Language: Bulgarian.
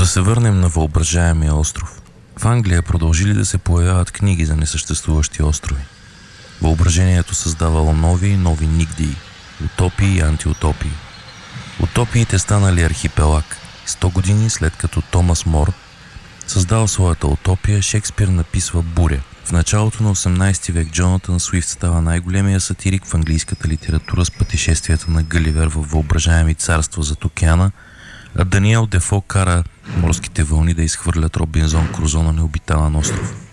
Но да се върнем на въображаемия остров. В Англия продължили да се появяват книги за несъществуващи острови. Въображението създавало нови и нови нигдии, утопии и антиутопии. Утопиите станали архипелаг. 100 години след като Томас Мор създал своята утопия, Шекспир написва Буря. В началото на 18 век Джонатан Суифт става най-големия сатирик в английската литература с пътешествията на Галивер във въображаеми царства зад океана, а Даниел Дефо кара морските вълни да изхвърлят Робинзон Крузо на необитаван остров.